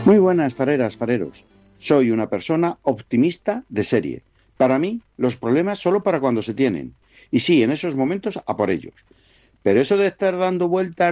Muy buenas, fareras, fareros. Soy una persona optimista de serie. Para mí, los problemas solo para cuando se tienen. Y sí, en esos momentos a por ellos. Pero eso de estar dando vueltas